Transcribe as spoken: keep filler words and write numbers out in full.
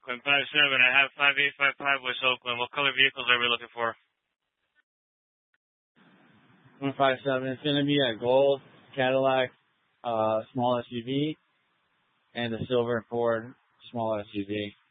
Oakland five seven. I have five eight five five West Oakland. What color vehicles are we looking for? one five seven. It's going to be a gold Cadillac uh, small S U V and a silver Ford small S U V.